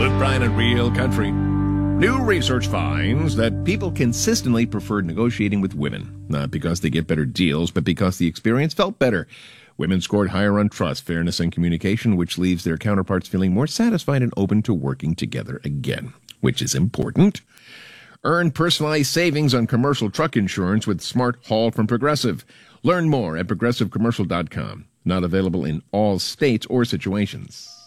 Luke Bryan at Real Country. New research finds that people consistently preferred negotiating with women, not because they get better deals, but because the experience felt better. Women scored higher on trust, fairness, and communication, which leaves their counterparts feeling more satisfied and open to working together again, which is important. Earn personalized savings on commercial truck insurance with Smart Haul from Progressive. Learn more at progressivecommercial.com. Not available in all states or situations.